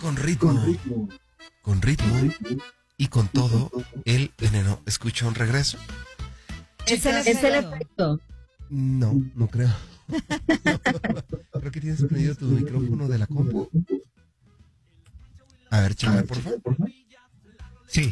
con ritmo y con todo el veneno. ¿Escucha un regreso? Es el efecto. No creo. Creo que tienes prendido tu micrófono de la compu. A ver, Chama, por favor. Sí.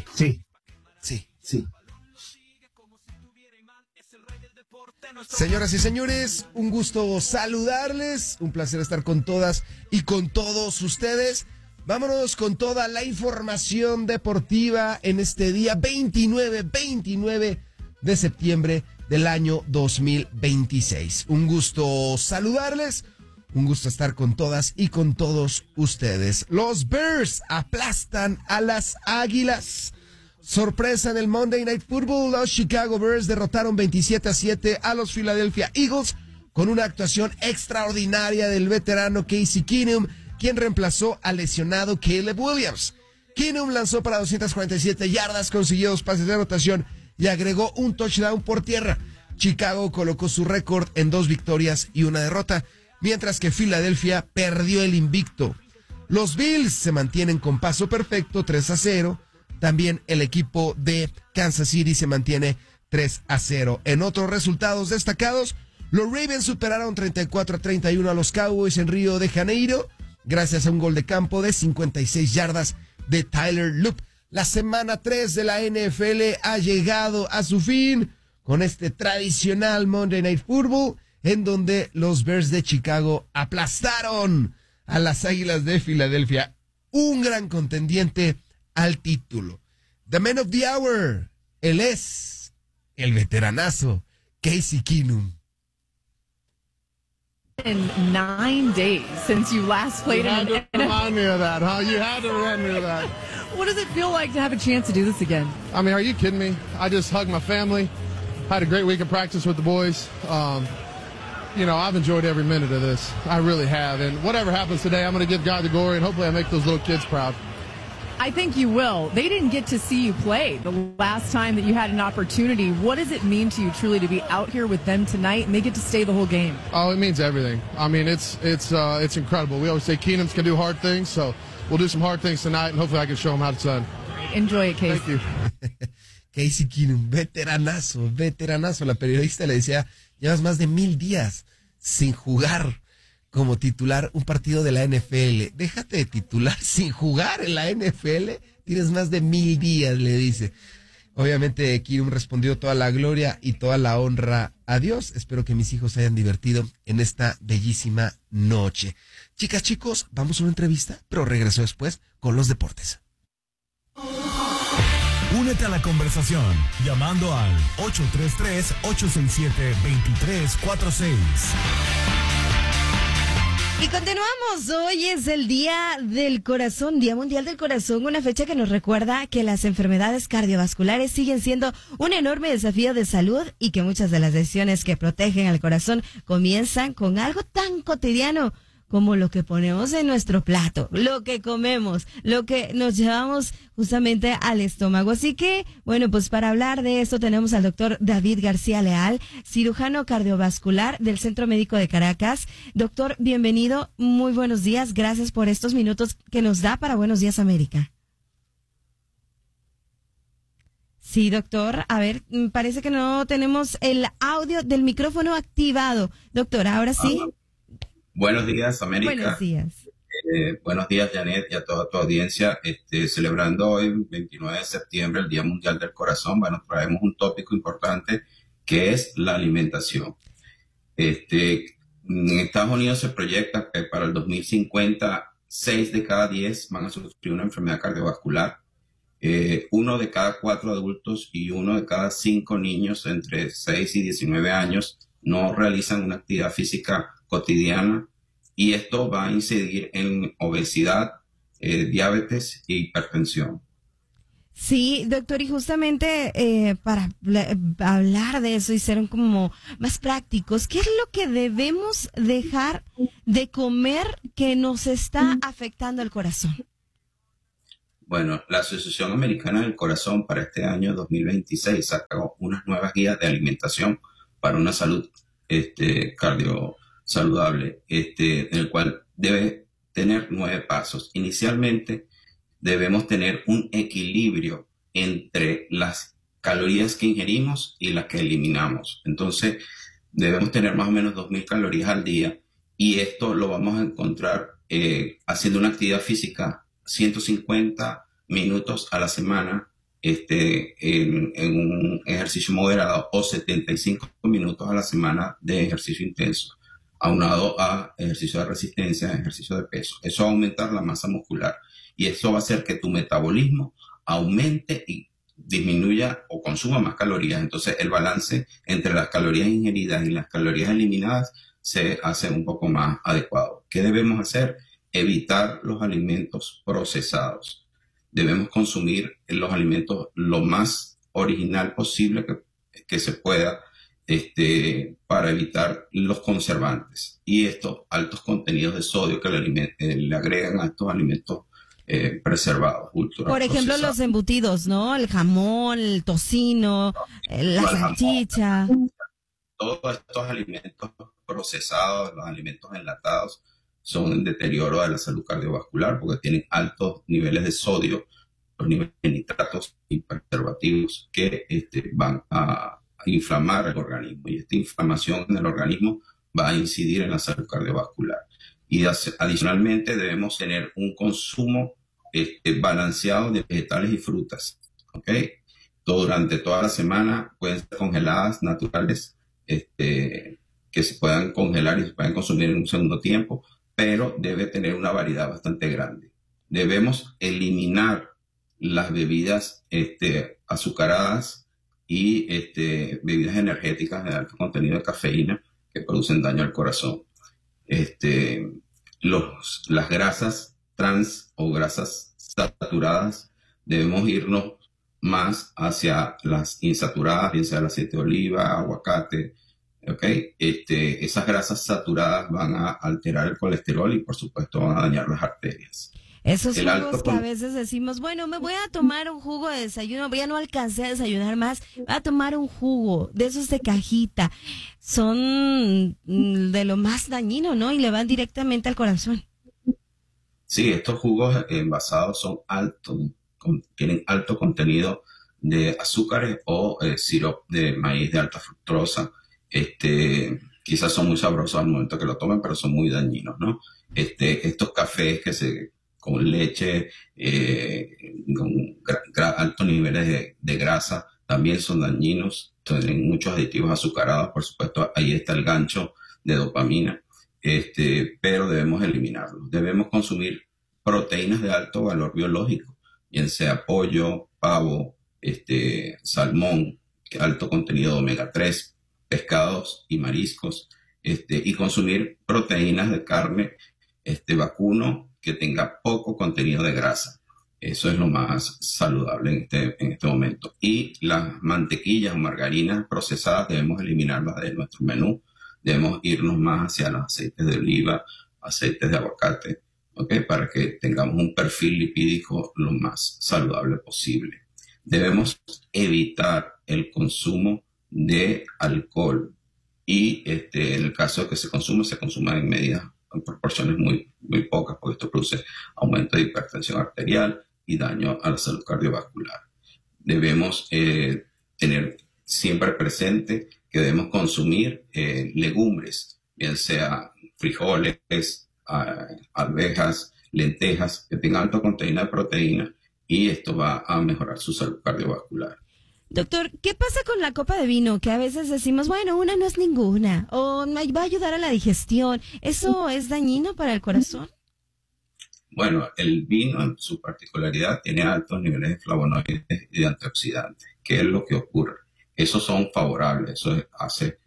Señoras y señores, un gusto saludarles, un placer estar con todas y con todos ustedes. Vámonos con toda la información deportiva en este día 29 de septiembre del año 2026. Un gusto saludarles, un gusto estar con todas y con todos ustedes. Los Bears aplastan a las Águilas. Sorpresa en el Monday Night Football, los Chicago Bears derrotaron 27-7 a los Philadelphia Eagles con una actuación extraordinaria del veterano Casey Keenum, quien reemplazó al lesionado Caleb Williams. Keenum lanzó para 247 yardas, consiguió 2 pases de anotación y agregó un touchdown por tierra. Chicago colocó su récord en 2 victorias y 1 derrota, mientras que Filadelfia perdió el invicto. Los Bills se mantienen con paso perfecto, 3-0. También el equipo de Kansas City se mantiene 3-0. En otros resultados destacados, los Ravens superaron 34-31 a los Cowboys en Río de Janeiro, gracias a un gol de campo de 56 yardas de Tyler Loop. La semana 3 de la NFL ha llegado a su fin con este tradicional Monday Night Football, en donde los Bears de Chicago aplastaron a las Águilas de Filadelfia, un gran contendiente al título. The Man of the Hour, él es el veteranazo Casey Keenum. In 9 days since you last played in You had to remind me of that, huh? You had to remind me of that. What does it feel like to have a chance to do this again? I mean, are you kidding me? I just hugged my family. Had a great week of practice with the boys. I've enjoyed every minute of this. I really have. And whatever happens today, I'm going to give God the glory, and hopefully I make those little kids proud. I think you will. They didn't get to see you play the last time that you had an opportunity. What does it mean to you truly to be out here with them tonight and they get to stay the whole game? Oh, it means everything. I mean, it's incredible. We always say Keenums can do hard things, so we'll do some hard things tonight, and hopefully I can show them how it's done. Enjoy it, Casey. Thank you. Casey Keenum, veteranazo. La periodista le decía, llevas más de 1000 días sin jugar como titular un partido de la NFL. Déjate de titular sin jugar en la NFL. Tienes más de 1000 días, le dice. Obviamente, Keenum respondió toda la gloria y toda la honra a Dios. Espero que mis hijos se hayan divertido en esta bellísima noche. Chicas, chicos, vamos a una entrevista, pero regreso después con los deportes. Únete a la conversación llamando al 833-867-2346. Y continuamos, hoy es el Día del Corazón, Día Mundial del Corazón, una fecha que nos recuerda que las enfermedades cardiovasculares siguen siendo un enorme desafío de salud y que muchas de las decisiones que protegen al corazón comienzan con algo tan cotidiano como lo que ponemos en nuestro plato, lo que comemos, lo que nos llevamos justamente al estómago. Así que, bueno, pues para hablar de esto tenemos al doctor David García Leal, cirujano cardiovascular del Centro Médico de Caracas. Doctor, bienvenido, muy buenos días, gracias por estos minutos que nos da para Buenos Días América. Sí, doctor, a ver, parece que no tenemos el audio del micrófono activado. Doctor, ahora sí. Buenos días, América. Buenos días. Buenos días, Janet, y a toda tu audiencia. Celebrando hoy, 29 de septiembre, el Día Mundial del Corazón, bueno, traemos un tópico importante que es la alimentación. En Estados Unidos se proyecta que para el 2050, 6 de cada 10 van a sufrir una enfermedad cardiovascular. 1 de cada 4 adultos y 1 de cada 5 niños entre 6 y 19 años no realizan una actividad física cotidiana, y esto va a incidir en obesidad, diabetes e hipertensión. Sí, doctor, y justamente para hablar de eso y ser como más prácticos, ¿qué es lo que debemos dejar de comer que nos está afectando el corazón? Bueno, la Asociación Americana del Corazón para este año 2026 sacó unas nuevas guías de alimentación para una salud cardio saludable, en el cual debe tener 9 pasos. Inicialmente, debemos tener un equilibrio entre las calorías que ingerimos y las que eliminamos. Entonces, debemos tener más o menos 2.000 calorías al día, y esto lo vamos a encontrar haciendo una actividad física 150 minutos a la semana en un ejercicio moderado, o 75 minutos a la semana de ejercicio intenso, aunado a ejercicio de resistencia, ejercicio de peso. Eso va a aumentar la masa muscular, y eso va a hacer que tu metabolismo aumente y disminuya o consuma más calorías. Entonces el balance entre las calorías ingeridas y las calorías eliminadas se hace un poco más adecuado. ¿Qué debemos hacer? Evitar los alimentos procesados. Debemos consumir los alimentos lo más original posible que se pueda, para evitar los conservantes y estos altos contenidos de sodio que le agregan a estos alimentos preservados, ultra Por ejemplo, procesados. los embutidos, ¿no? El jamón, el tocino, la Igual jamón. salchicha. Todos estos alimentos procesados, los alimentos enlatados, son un deterioro de la salud cardiovascular porque tienen altos niveles de sodio, los niveles de nitratos y preservativos que van a inflamar el organismo, y esta inflamación en el organismo va a incidir en la salud cardiovascular. Y adicionalmente debemos tener un consumo balanceado de vegetales y frutas, ¿ok? Durante toda la semana pueden ser congeladas, naturales, que se puedan congelar y se puedan consumir en un segundo tiempo, pero debe tener una variedad bastante grande. Debemos eliminar las bebidas azucaradas y bebidas energéticas de alto contenido de cafeína que producen daño al corazón. Las grasas trans o grasas saturadas, debemos irnos más hacia las insaturadas, bien sea el aceite de oliva, aguacate, ¿ok? Esas grasas saturadas van a alterar el colesterol y, por supuesto, van a dañar las arterias. Esos El jugos alto que a con- veces decimos, bueno, me voy a tomar un jugo de desayuno, ya no alcancé a desayunar más, voy a tomar un jugo de esos de cajita. Son de lo más dañino, ¿no? Y le van directamente al corazón. Sí, estos jugos envasados son tienen alto contenido de azúcares o sirope de maíz de alta fructosa. Quizás son muy sabrosos al momento que lo tomen, pero son muy dañinos, ¿no? Estos cafés con leche, con altos niveles de grasa, también son dañinos. Tienen muchos aditivos azucarados, por supuesto, ahí está el gancho de dopamina. Pero debemos eliminarlos. Debemos consumir proteínas de alto valor biológico, bien sea pollo, pavo, salmón, alto contenido de omega 3, pescados y mariscos, y consumir proteínas de carne vacuno que tenga poco contenido de grasa. Eso es lo más saludable en este momento. Y las mantequillas o margarinas procesadas debemos eliminarlas de nuestro menú. Debemos irnos más hacia los aceites de oliva, aceites de aguacate, ¿ok? Para que tengamos un perfil lipídico lo más saludable posible. Debemos evitar el consumo de alcohol y en el caso de que se consuma en medidas, en proporciones muy, muy pocas, porque esto produce aumento de hipertensión arterial y daño a la salud cardiovascular. Debemos tener siempre presente que debemos consumir legumbres, bien sea frijoles, arvejas, lentejas, que tengan alto contenido de proteína, y esto va a mejorar su salud cardiovascular. Doctor, ¿qué pasa con la copa de vino? Que a veces decimos, bueno, una no es ninguna, o me va a ayudar a la digestión. ¿Eso es dañino para el corazón? Bueno, el vino en su particularidad tiene altos niveles de flavonoides y de antioxidantes. ¿Qué es lo que ocurre? Esos son favorables, eso hace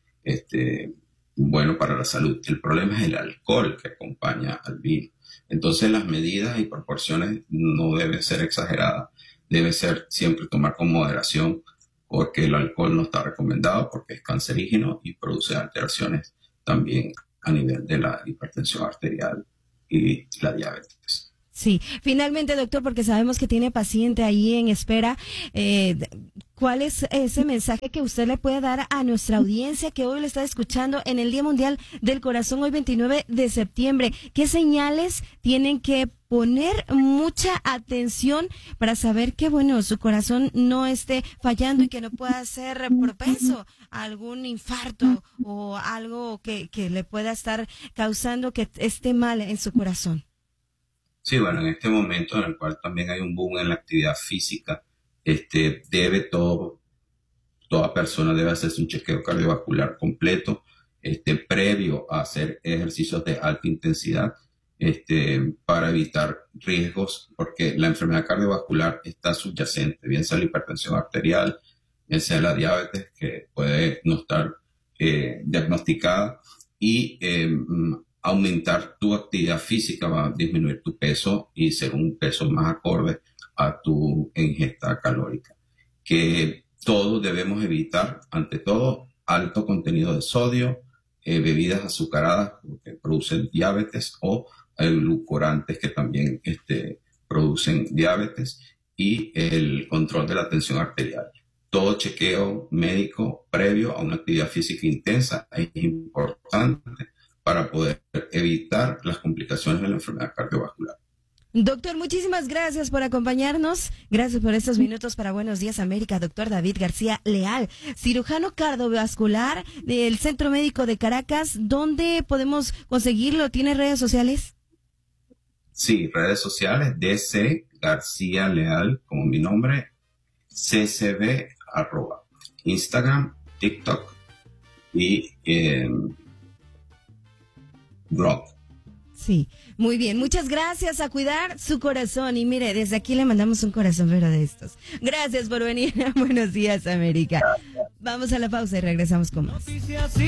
bueno para la salud. El problema es el alcohol que acompaña al vino. Entonces las medidas y proporciones no deben ser exageradas. Debe ser siempre tomar con moderación, porque el alcohol no está recomendado porque es cancerígeno y produce alteraciones también a nivel de la hipertensión arterial y la diabetes. Sí, finalmente, doctor, porque sabemos que tiene paciente ahí en espera, ¿cuál es ese mensaje que usted le puede dar a nuestra audiencia que hoy lo está escuchando en el Día Mundial del Corazón, hoy 29 de septiembre? ¿Qué señales tienen que poner mucha atención para saber que, bueno, su corazón no esté fallando y que no pueda ser propenso a algún infarto o algo que le pueda estar causando que esté mal en su corazón? Sí, bueno, en este momento en el cual también hay un boom en la actividad física, toda persona debe hacerse un chequeo cardiovascular completo, previo a hacer ejercicios de alta intensidad, para evitar riesgos, porque la enfermedad cardiovascular está subyacente, bien sea la hipertensión arterial, bien sea la diabetes, que puede no estar diagnosticada, y aumentar tu actividad física va a disminuir tu peso y ser un peso más acorde a tu ingesta calórica. Que todos debemos evitar, ante todo, alto contenido de sodio, bebidas azucaradas que producen diabetes o edulcorantes que también producen diabetes, y el control de la tensión arterial. Todo chequeo médico previo a una actividad física intensa es importante para poder evitar las complicaciones de la enfermedad cardiovascular. Doctor, muchísimas gracias por acompañarnos. Gracias por estos minutos para Buenos Días América. Doctor David García Leal, cirujano cardiovascular del Centro Médico de Caracas. ¿Dónde podemos conseguirlo? ¿Tiene redes sociales? Sí, redes sociales, DC García Leal, como mi nombre, ccb, Instagram, TikTok y blog. Sí, muy bien. Muchas gracias, a cuidar su corazón. Y mire, desde aquí le mandamos un corazón pero de estos. Gracias por venir a Buenos Días América. Vamos a la pausa y regresamos con más.